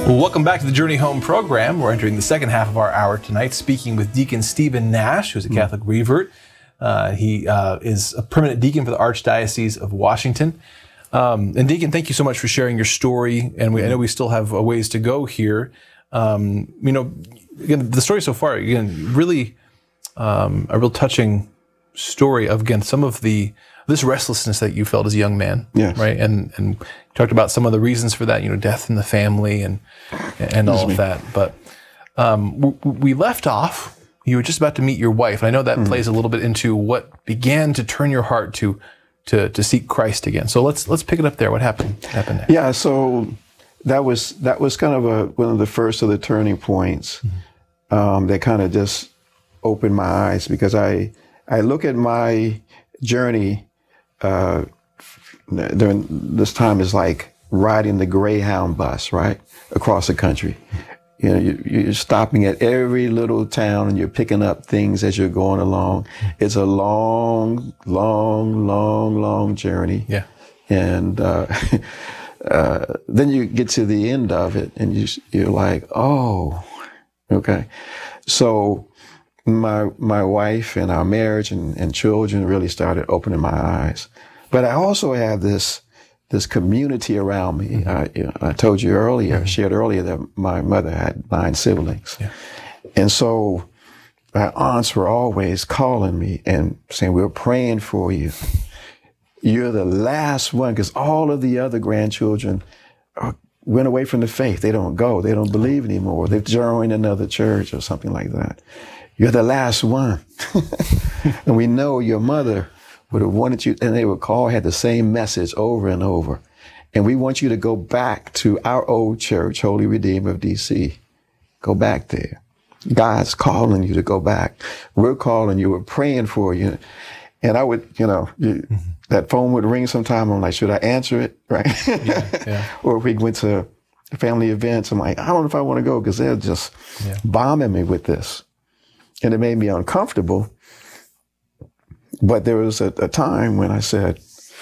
Well, welcome back to the Journey Home program. We're entering the second half of our hour tonight, speaking with Deacon Stephen Nash, who's a Catholic revert. He is a permanent deacon for the Archdiocese of Washington. And Deacon, thank you so much for sharing your story. And I know we still have a ways to go here. Again, the story so far, again, really a real touching story of, again, some of this restlessness that you felt as a young man. Yes. Right? And talked about some of the reasons for that, death in the family and all of that. But we left off, you were just about to meet your wife. And I know that plays a little bit into what began to turn your heart to seek Christ again. So let's pick it up there. What happened next? Yeah, so that was kind of one of the first of the turning points that kind of just opened my eyes, because I look at my journey during this time is like riding the Greyhound bus, right, across the country. You're stopping at every little town and you're picking up things as you're going along. It's a long, long, long, long journey. Yeah. And then you get to the end of it and you're like, oh, okay. So my wife and our marriage and children really started opening my eyes. But I also have this community around me. I told you earlier, shared earlier, that my mother had 9 siblings. Yeah. And so my aunts were always calling me and saying, we're praying for you. You're the last one, because all of the other grandchildren went away from the faith. They don't go. They don't believe anymore. They've joined another church or something like that. You're the last one. And we know your mother would have wanted you, and they would call, had the same message over and over. And we want you to go back to our old church, Holy Redeemer of DC. Go back there. God's calling you to go back. We're calling you. We're praying for you. And I would, that phone would ring sometime. I'm like, should I answer it? Right? Yeah. Or if we went to family events, I'm like, I don't know if I want to go, because they're just bombing me with this. And it made me uncomfortable. But there was a time when I said,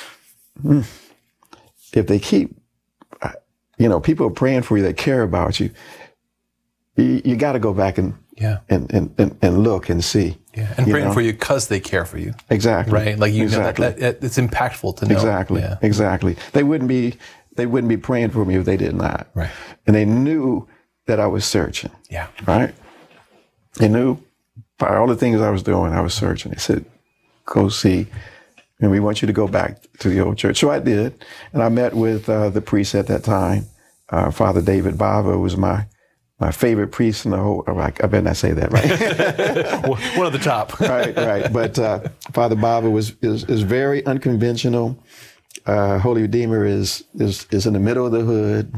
if they keep, people are praying for you, they care about you, you got to go back and look and see. Yeah, and praying for you because they care for you. Exactly. Right? Like exactly. Know that it's impactful to know. Exactly. Yeah. Exactly. They wouldn't be praying for me if they did not. Right. And they knew that I was searching. Yeah. Right? They knew by all the things I was doing, I was searching. They said, go see, and we want you to go back to the old church. So I did, and I met with the priest at that time. Father David Bava was my favorite priest in the whole. I better not say that, right? One of the top. right. But Father Bava is very unconventional. Holy Redeemer is in the middle of the hood.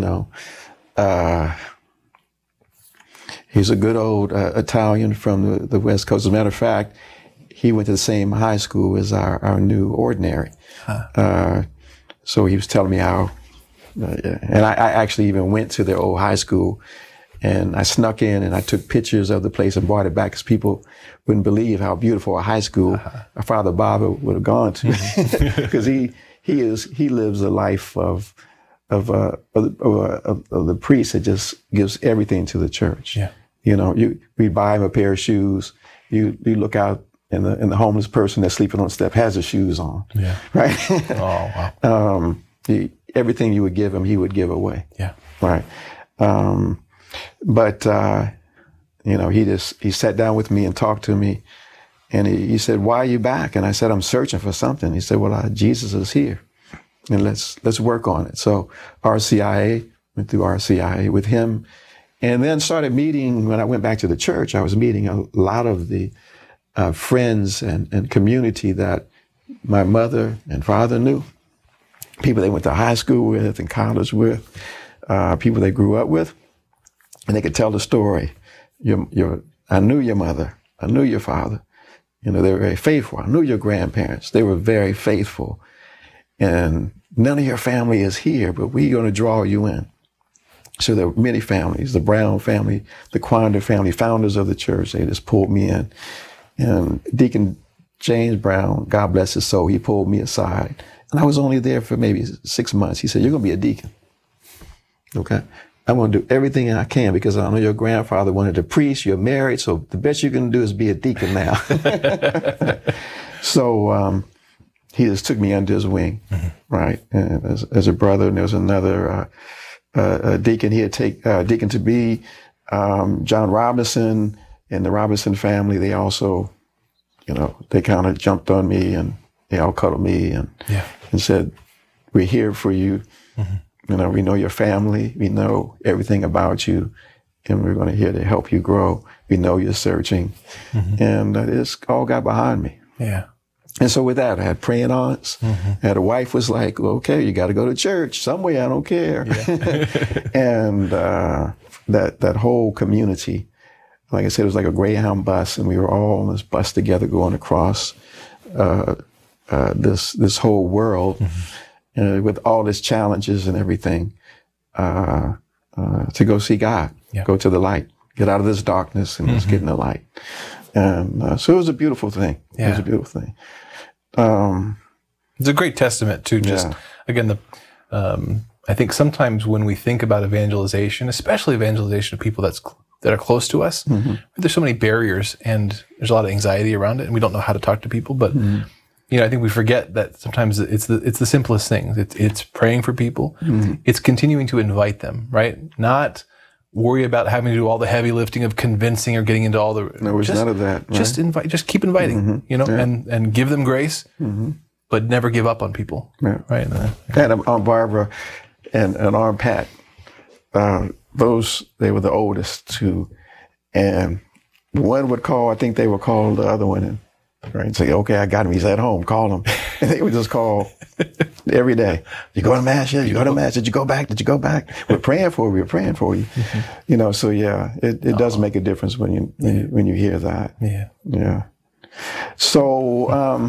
He's a good old Italian from the West Coast. As a matter of fact, he went to the same high school as our new ordinary. So he was telling me how, and I actually even went to their old high school, and I snuck in and I took pictures of the place and brought it back, because people wouldn't believe how beautiful a high school Father Bava would have gone to, because he lives a life of the priest that just gives everything to the church. Yeah. We buy him a pair of shoes. You look out, and the homeless person that's sleeping on the step has his shoes on. Yeah. Right. Oh, wow. Everything you would give him, he would give away. Yeah. Right. But he sat down with me and talked to me, and he said, "Why are you back?" And I said, "I'm searching for something." He said, "Well, Jesus is here, and let's work on it." So RCIA, went through RCIA with him, and then started meeting. When I went back to the church, I was meeting a lot of the friends and community that my mother and father knew, people they went to high school with and college with, people they grew up with, and they could tell the story. I knew your mother, I knew your father. They were very faithful. I knew your grandparents. They were very faithful. And none of your family is here, but we're going to draw you in. So there were many families, the Brown family, the Quander family, founders of the church, they just pulled me in. And Deacon James Brown, God bless his soul, he pulled me aside. And I was only there for maybe 6 months. He said, "You're going to be a deacon." Okay. I'm going to do everything I can because I know your grandfather wanted to preach. You're married, so the best you can do is be a deacon now. So he just took me under his wing, right? And as a brother, and there was another deacon. He had take deacon to be John Robinson and the Robinson family. They also, they kind of jumped on me and they all cuddled me and said, "We're here for you. We know your family. We know everything about you, and we're going to here to help you grow. We know you're searching." And this all got behind me. Yeah. And so with that, I had praying aunts. I had a wife was like, "Well, okay, you got to go to church some way. I don't care." Yeah. And that whole community, like I said, it was like a Greyhound bus, and we were all on this bus together going across this whole world. With all its challenges and everything, to go see God, go to the light, get out of this darkness and just get in the light. And so it was a beautiful thing. Yeah. It was a beautiful thing. It's a great testament to just, again, I think sometimes when we think about evangelization, especially evangelization of people that are close to us, there's so many barriers and there's a lot of anxiety around it, and we don't know how to talk to people, but I think we forget that sometimes it's the simplest things. It's praying for people. It's continuing to invite them, right? Not worry about having to do all the heavy lifting of convincing or getting into all the. No, there's none of that. Right? Just keep inviting, and give them grace, but never give up on people, right? And Aunt Barbara and Aunt Pat, they were the oldest two, and one would call. I think they would call the other one and. Right, and say, "Okay, I got him. He's at home. Call him." And they would just call every day. "You go to mass? Yeah, you go to mass? Did you go back? Did you go back? We're praying for you. We're praying for you." So it does make a difference when you hear that. Yeah. So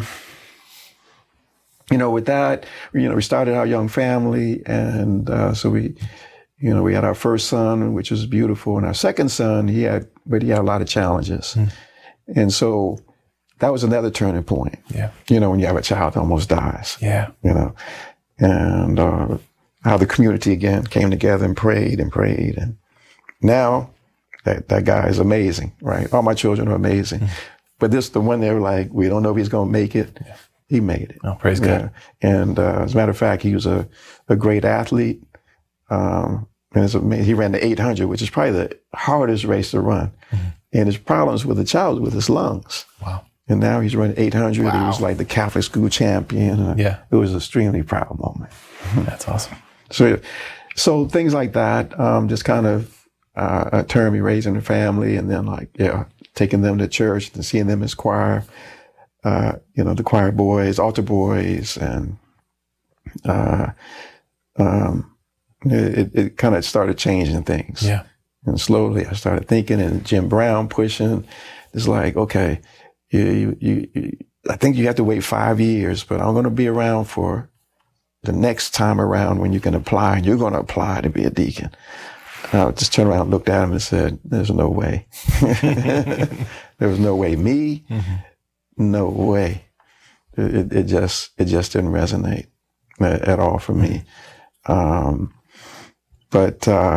with that, we started our young family, and so we had our first son, which was beautiful, and our second son, he had a lot of challenges, and so. That was another turning point. Yeah. When you have a child that almost dies. Yeah. And how the community again came together and prayed. And now that guy is amazing, right? All my children are amazing. But the one they were like, we don't know if he's going to make it. Yeah. He made it. Oh, praise God. And as a matter of fact, he was a great athlete. And he ran the 800, which is probably the hardest race to run. And his problems with the child was with his lungs. Wow. And now he's running 800. Wow. He was like the Catholic school champion. It was an extremely proud moment. That's awesome. So things like that, just kind of turned me raising a family, and then taking them to church and seeing them as choir, the choir boys, altar boys, and it kind of started changing things. Yeah. And slowly I started thinking, and Jim Brown pushing. It's like, okay, I think you have to wait 5 years, but I'm going to be around for the next time around when you can apply, and you're going to apply to be a deacon. And I just turned around and looked at him and said, "There's no way." There was no way. Me? No way. It just didn't resonate at all for me. But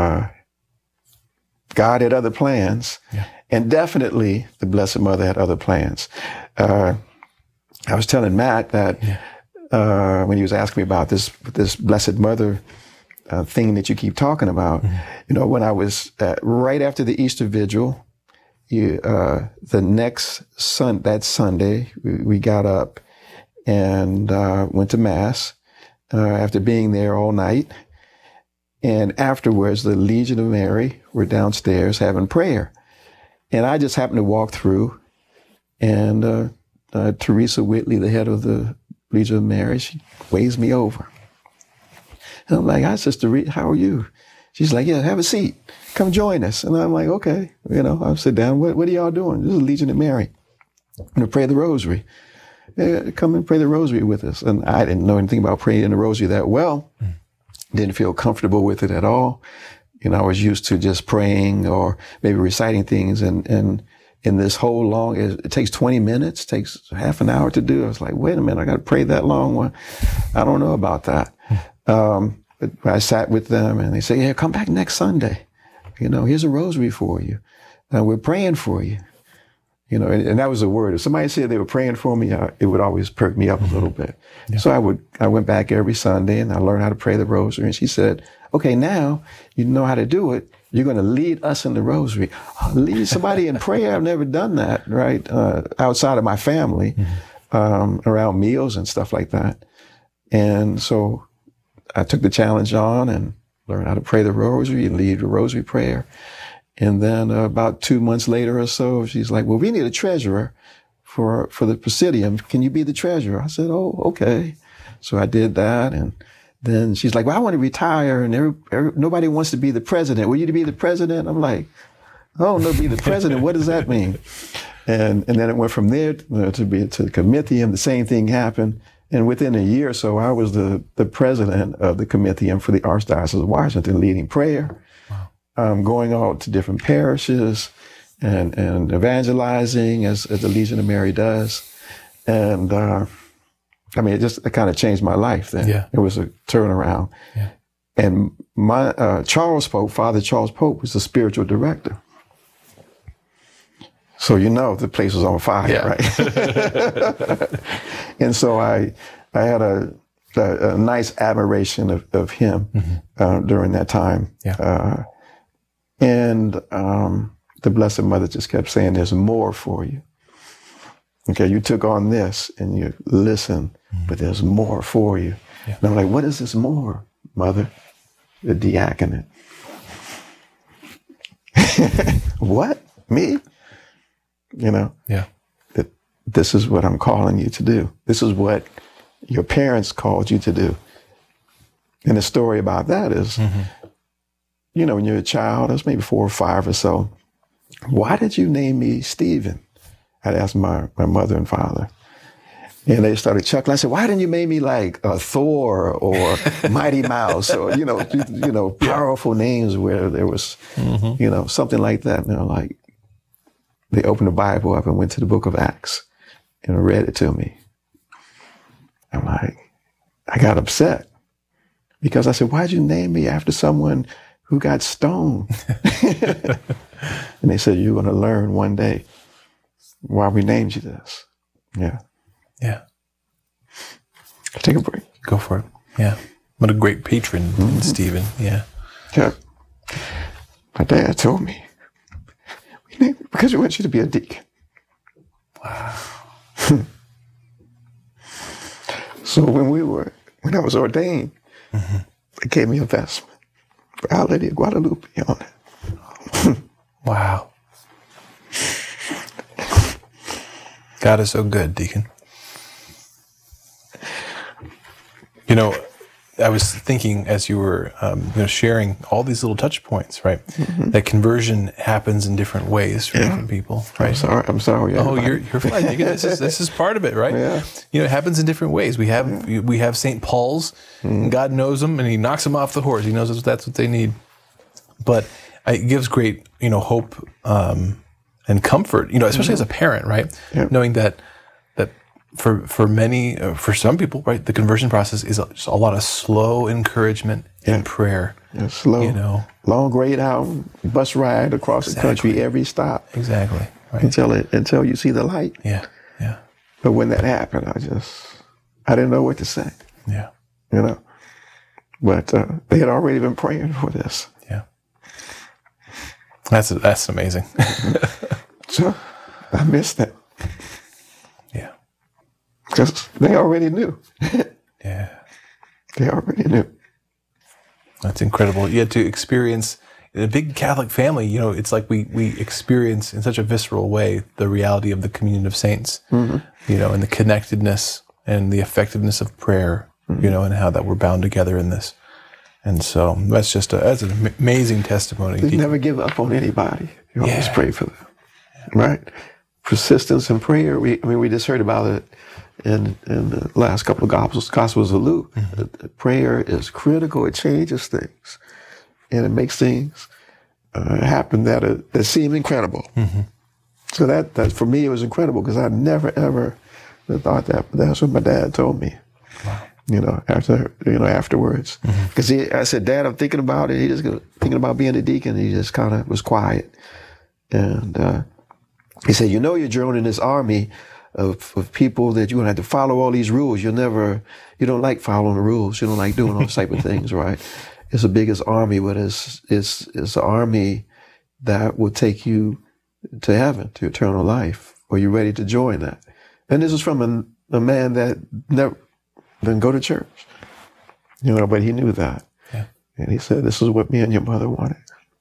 God had other plans. Yeah. And definitely the Blessed Mother had other plans. I was telling Matt that when he was asking me about this Blessed Mother thing that you keep talking about, when I was right after the Easter Vigil, the next that Sunday, we got up and went to Mass after being there all night. And afterwards, the Legion of Mary were downstairs having prayer. And I just happened to walk through, and Teresa Whitley, the head of the Legion of Mary, she waves me over. And I'm like, "Hi, Sister Rita, how are you?" She's like, "Yeah, have a seat. Come join us." And I'm like, "Okay." I'll sit down. What are y'all doing? This is Legion of Mary. I'm going to pray the rosary. Come and pray the rosary with us. And I didn't know anything about praying the rosary that well. Didn't feel comfortable with it at all. I was used to just praying or maybe reciting things, and in this whole long, it takes 20 minutes, takes half an hour to do. I was like, wait a minute, I got to pray that long? Well, I don't know about that. I sat with them and they say, yeah, come back next Sunday. Here's a rosary for you. We're praying for you. And that was a word. If somebody said they were praying for me, it would always perk me up a little bit. Yeah. So I went back every Sunday and I learned how to pray the rosary. And she said, okay, now you know how to do it. You're going to lead us in the rosary. Lead somebody in prayer. I've never done that, right? Outside of my family, around meals and stuff like that. And so I took the challenge on and learned how to pray the rosary and lead the rosary prayer. And then about 2 months later or so, she's like, well, we need a treasurer for the Presidium. Can you be the treasurer? I said, oh, okay. So I did that. And then she's like, well, I want to retire. And nobody wants to be the president. Will you to be the president? I'm like, oh, no, be the president. What does that mean? And then it went from there to the Comitium. The same thing happened. And within a year or so, I was the president of the Comitium for the Archdiocese of Washington, leading prayer. Going out to different parishes and evangelizing as the Legion of Mary does. And it kind of changed my life then. Yeah. It was a turnaround. Yeah. And my Father Charles Pope was the spiritual director. So the place was on fire, right? And so I had a nice admiration of him during that time. Yeah. And the Blessed Mother just kept saying, there's more for you. Okay, you took on this and you listen, but there's more for you. Yeah. And I'm like, what is this more, Mother? The diaconate. What? Me? Yeah. That this is what I'm calling you to do. This is what your parents called you to do. And the story about that is, when you're a child, I was maybe 4 or 5 or so, why did you name me Stephen? I'd ask my mother and father. And they started chuckling. I said, why didn't you make me like Thor or Mighty Mouse or, powerful names where there was, something like that. And they opened the Bible up and went to the book of Acts and read it to me. I'm like, I got upset because I said, why'd you name me after someone who got stoned? And they said, you're going to learn one day why we named you this. Yeah. Yeah. Take a break. Go for it. Yeah. What a great patron, Stephen. Yeah. Yeah. My dad told me, we named it because we want you to be a deacon. Wow. So when I was ordained, they gave me a vestment for Our Lady of Guadalupe on it. Wow. God is so good, Deacon. I was thinking as you were sharing all these little touch points, right? That conversion happens in different ways for different people, right? I'm sorry. Oh, you're fine. This is part of it, right? Yeah. It happens in different ways. We have St. Paul's, and God knows them, and He knocks them off the horse. He knows that's what they need. But it gives great, hope and comfort, especially as a parent, right? Yeah. Knowing that for many, for some people, right, the conversion process is just a lot of slow encouragement and prayer. Yeah, slow, long grade out, bus ride across the country, every stop. Exactly. Right. Until you see the light. Yeah. Yeah. But when that happened, I didn't know what to say. Yeah. But they had already been praying for this. Yeah. That's amazing. So I missed that. Yeah. Because they already knew. Yeah. They already knew. That's incredible. You had to experience, in a big Catholic family, it's like we experience in such a visceral way the reality of the communion of saints, and the connectedness and the effectiveness of prayer, and how that we're bound together in this. And so that's an amazing testimony. They never give up on anybody. You always pray for them, right? Persistence in prayer. We just heard about it in the last couple of Gospels of Luke. Prayer is critical. It changes things, and it makes things happen that seem incredible. So that for me it was incredible because I never ever thought that. But that's what my dad told me. Wow. afterwards. Because I said, Dad, I'm thinking about it. He just thinking about being a deacon. He just kind of was quiet. And he said, you're joining this army of people that you're going to have to follow all these rules. You don't like following the rules. You don't like doing those type of things, right? It's the biggest army, but it's an army that will take you to heaven, to eternal life. Are you ready to join that? And this is from a man that never didn't go to church, but he knew that. Yeah. And he said, this is what me and your mother wanted.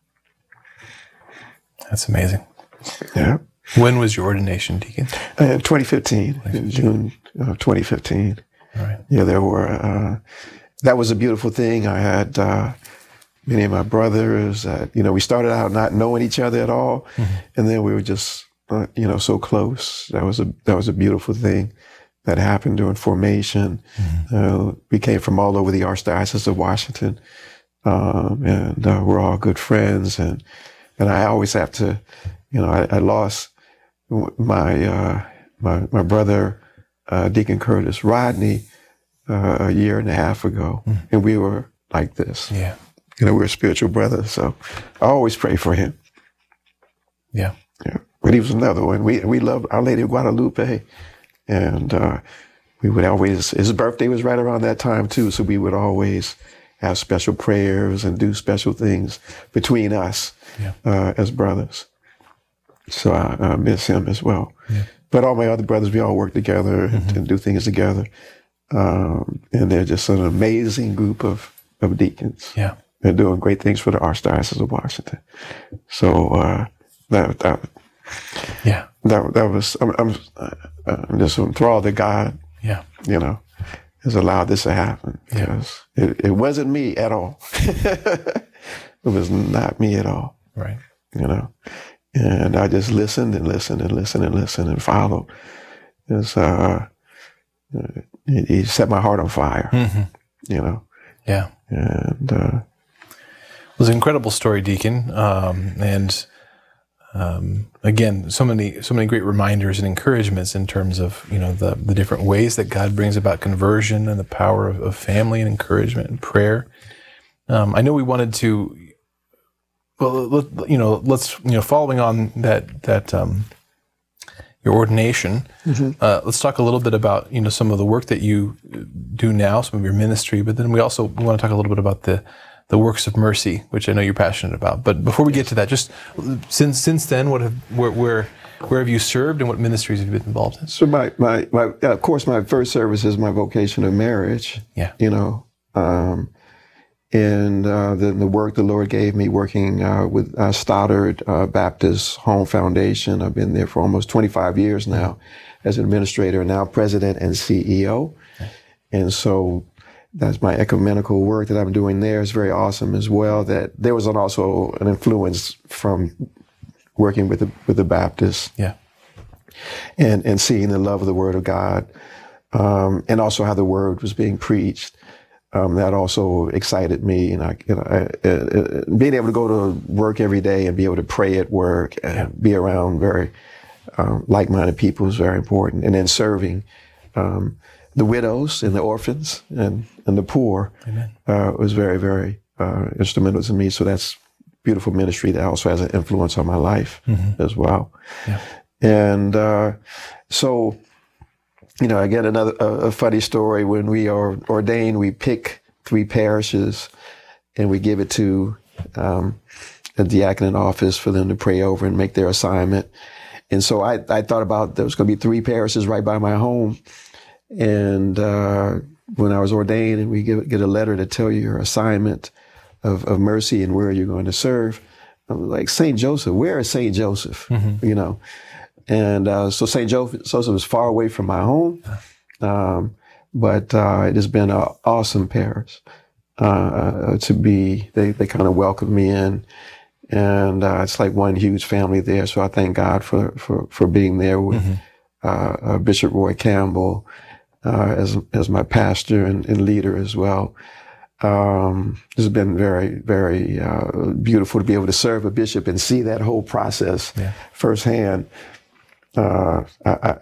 That's amazing. Yeah. When was your ordination, Deacon? 2015, in June 2015. All right. Yeah, there were, that was a beautiful thing. I had many of my brothers that, we started out not knowing each other at all. And then we were just, so close. That was a beautiful thing that happened during formation. We came from all over the Archdiocese of Washington. And we're all good friends. And I always have to, I lost my brother, Deacon Curtis Rodney, a year and a half ago. And we were like this. Yeah. We were spiritual brothers. So I always pray for him. Yeah. Yeah. But he was another one. We loved Our Lady of Guadalupe. And we would always, his birthday was right around that time too. So we would always have special prayers and do special things between us as brothers. So I miss him as well. Yeah. But all my other brothers, we all work together and do things together. And they're just an amazing group of deacons. Yeah. They're doing great things for the Archdiocese of Washington. So that was, I'm just enthralled that God, has allowed this to happen. Because it wasn't me at all. It was not me at all. Right. And I just listened and listened and listened and listened and followed. He set my heart on fire, Yeah. And it was an incredible story, Deacon. Again, so many great reminders and encouragements in terms of, the different ways that God brings about conversion and the power of family and encouragement and prayer. I know we wanted to, following on that your ordination, let's talk a little bit about, some of the work that you do now, some of your ministry, but then we want to talk a little bit about the works of mercy, which I know you're passionate about. But before we get to that, just since then, where have you served and what ministries have you been involved in? So my of course, my first service is my vocation of marriage. Yeah. And the work the Lord gave me working with Stoddard Baptist Home Foundation. I've been there for almost 25 years now as an administrator, now president and CEO. Okay. And so that's my ecumenical work that I'm doing there is very awesome as well. That there was also an influence from working with the Baptists. Yeah. And seeing the love of the Word of God, and also how the Word was being preached. That also excited me, and being able to go to work every day and be able to pray at work and be around very like-minded people is very important. And then serving the widows and the orphans and the poor was very, very instrumental to me. So that's beautiful ministry that also has an influence on my life as well. Yeah. And so. Again, a funny story. When we are ordained, we pick 3 parishes and we give it to a diaconate office for them to pray over and make their assignment. And so I thought about there was going to be 3 parishes right by my home. And when I was ordained and we get a letter to tell you your assignment of mercy and where you're going to serve, I was like, St. Joseph, where is St. Joseph? And so St. Joseph is far away from my home, but it has been an awesome parish to be. They kind of welcomed me in, and it's like one huge family there. So I thank God for being there with Bishop Roy Campbell as my pastor and leader as well. It's been very, very beautiful to be able to serve a bishop and see that whole process firsthand. I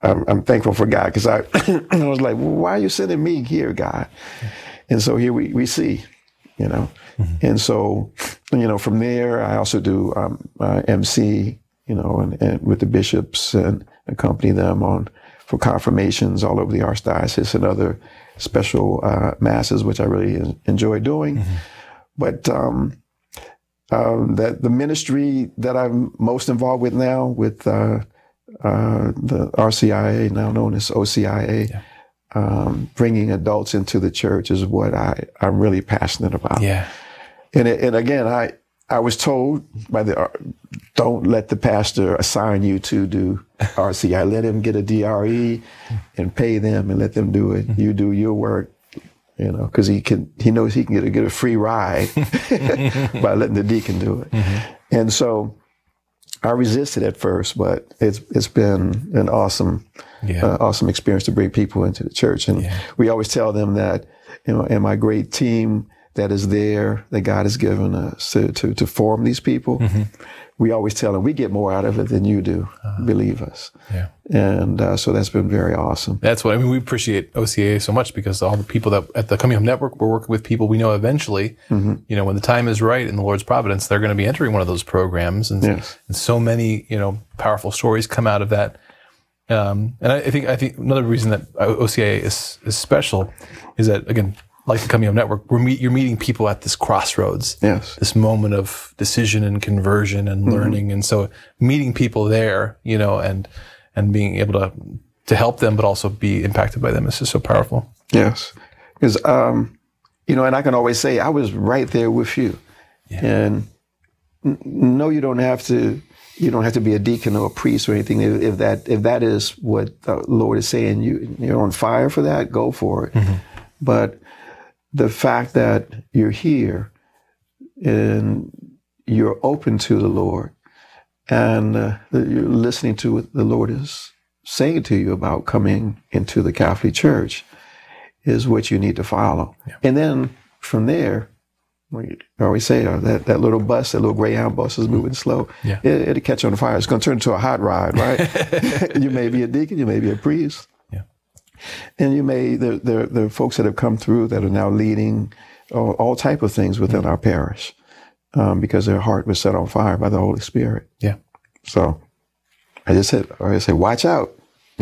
I'm thankful for God, because I was like, well, why are you sending me here, God? And so here we see, And so, from there, I also do MC, and with the bishops, and accompany them for confirmations all over the Archdiocese and other special masses, which I really enjoy doing. But that the ministry that I'm most involved with now, with the RCIA, now known as OCIA, bringing adults into the church is what I'm really passionate about. Yeah. And again, I was told don't let the pastor assign you to do RCI. Let him get a DRE and pay them and let them do it. You do your work, because he knows he can get a free ride by letting the deacon do it. And so I resisted at first, but it's been an awesome experience to bring people into the church. And we always tell them that, and my great team that is there, that God has given us to form these people, we always tell them we get more out of it than you do, believe us. Yeah. And so that's been very awesome. That's what, we appreciate OCA so much, because all the people that at the Coming Home Network, we're working with people we know eventually, when the time is right in the Lord's providence, they're going to be entering one of those programs. And so many, powerful stories come out of that. And I think another reason that OCA is special is that, again, like the Coming Home Network, you're meeting people at this crossroads, this moment of decision and conversion and learning. And so meeting people there, and being able to help them, but also be impacted by them is just so powerful. Yes. Because, and I can always say, I was right there with you. Yeah. And no, you don't have to be a deacon or a priest or anything. If that is what the Lord is saying, you're on fire for that, go for it. But the fact that you're here and you're open to the Lord, and you're listening to what the Lord is saying to you about coming into the Catholic Church is what you need to follow. Yeah. And then from there, I always say that little bus, that little Greyhound bus is moving slow. Yeah. It'll catch on fire. It's going to turn into a hot ride, right? You may be a deacon, you may be a priest. And there are folks that have come through that are now leading all type of things within our parish, because their heart was set on fire by the Holy Spirit. Yeah. So I say, watch out,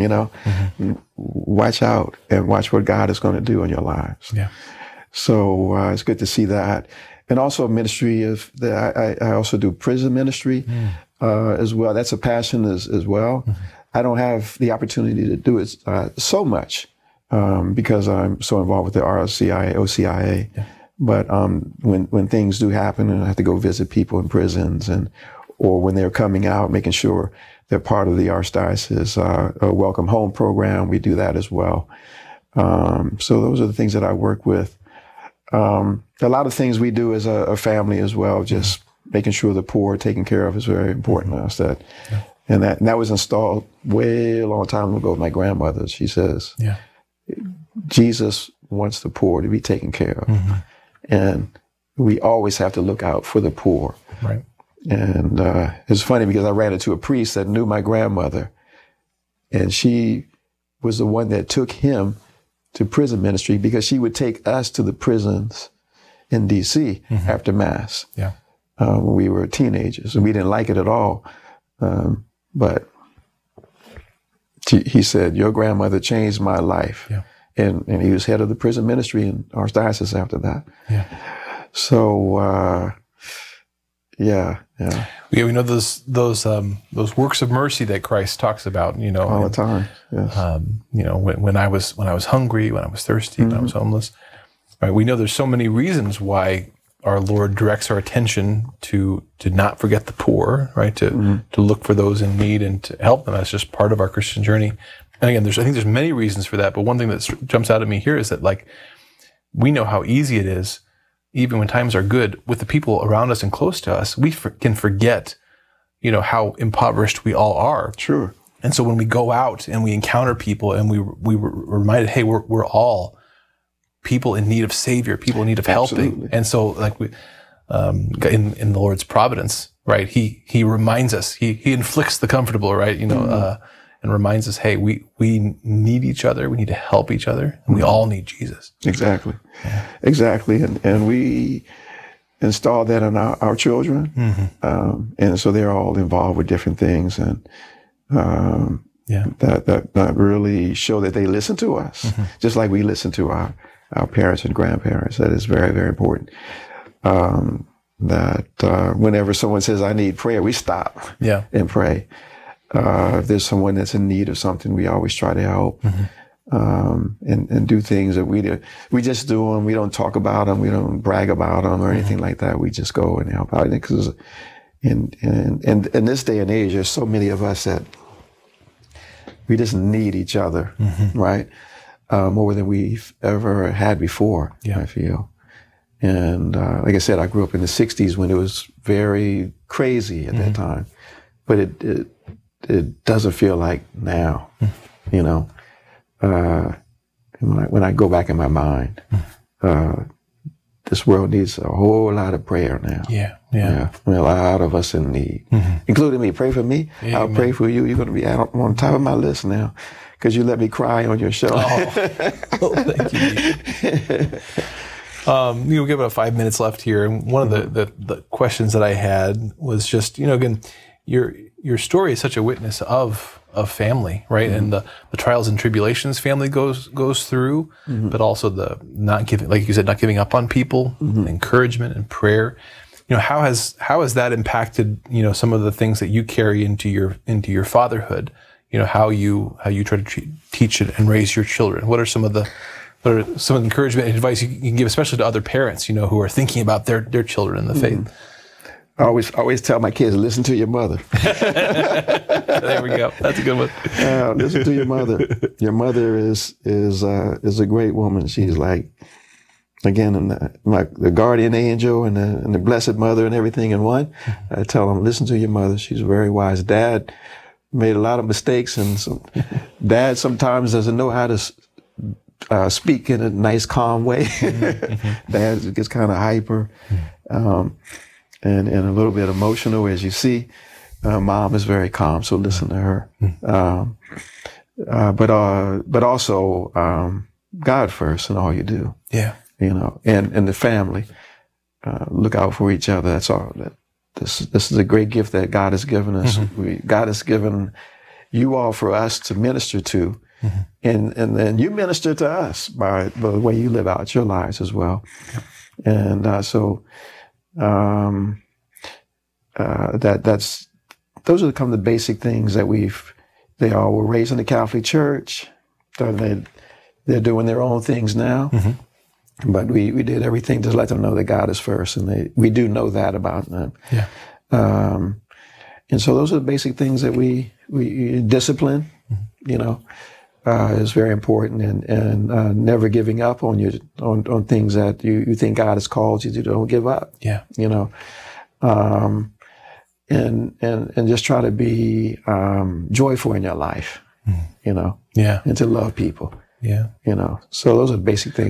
watch out and watch what God is going to do in your lives. Yeah. So it's good to see that. And also a ministry I also do prison ministry as well. That's a passion as well. I don't have the opportunity to do it so much because I'm so involved with the RCIA, OCIA. Yeah. But when things do happen and I have to go visit people in prisons, or when they're coming out, making sure they're part of the Archdiocese Welcome Home program, we do that as well. So those are the things that I work with. A lot of things we do as a family as well, just making sure the poor are taken care of is very important to us. And that was installed way a long time ago with my grandmother. She says, Jesus wants the poor to be taken care of. And we always have to look out for the poor. Right. And it's funny because I ran into a priest that knew my grandmother, and she was the one that took him to prison ministry, because she would take us to the prisons in D.C. after Mass when we were teenagers, and we didn't like it at all. But he said, your grandmother changed my life. Yeah. And he was head of the prison ministry in Archdiocese after that. Yeah. So, we know those works of mercy that Christ talks about, all the time. Yes. When I was hungry, when I was thirsty, when I was homeless, right? We know there's so many reasons why our Lord directs our attention to not forget the poor, right? To look for those in need and to help them. That's just part of our Christian journey. And again, I think there's many reasons for that. But one thing that jumps out at me here is that, like, we know how easy it is, even when times are good, with the people around us and close to us, we can forget, how impoverished we all are. Sure. And so when we go out and we encounter people and we were reminded, hey, we're all people in need of Savior, people in need of helping. Absolutely. And so, like, we in the Lord's providence, right? He reminds us. He inflicts the comfortable, right? and reminds us, hey, we need each other. We need to help each other. And we all need Jesus. Exactly. Yeah. Exactly. And we install that in our children. And so they're all involved with different things. And that really show that they listen to us, just like we listen to our parents and grandparents. That is very, very important. Whenever someone says, I need prayer, we stop and pray. If there's someone that's in need of something, we always try to help and do things that we just do them. We don't talk about them. We don't brag about them or anything like that. We just go and help out. Because in this day and age, there's so many of us that we just need each other, right? More than we've ever had before, I feel. And like I said, I grew up in the 60s when it was very crazy at that time. But it doesn't feel like now, you know. When I go back in my mind, this world needs a whole lot of prayer now. Yeah. A lot of us in need, including me. Pray for me. Amen. I'll pray for you. You're going to be on top of my list now because you let me cry on your show. Thank you. We have about 5 minutes left here. And one of the questions that I had was just, again, your story is such a witness of family, right? And the trials and tribulations family goes through, but also the not giving, like you said, not giving up on people, encouragement and prayer. How has that impacted, some of the things that you carry into your fatherhood? How you try to teach and raise your children. What are some of the encouragement and advice you can give, especially to other parents, who are thinking about their children in the faith? I always tell my kids, listen to your mother. There we go. That's a good one. Listen to your mother. Your mother is a great woman. She's like, again, the guardian angel and the blessed mother and everything in one. I tell them, listen to your mother. She's very wise. Dad made a lot of mistakes, and Dad sometimes doesn't know how to speak in a nice, calm way. Dad gets kind of hyper. And a little bit emotional, as you see. Mom is very calm, so listen to her. But also God first in all you do. Yeah. And the family. Look out for each other. That's all. This is a great gift that God has given us. God has given you all for us to minister to. And then you minister to us by the way you live out your lives as well. And those are kind of the basic things that they all were raised in the Catholic Church. They're doing their own things now. But we did everything to let them know that God is first, and we do know that about them. Yeah. And so those are the basic things that we discipline, is very important, and never giving up on things that you think God has called you to. Don't give up. Yeah. And just try to be joyful in your life, and to love people. Yeah. So those are the basic things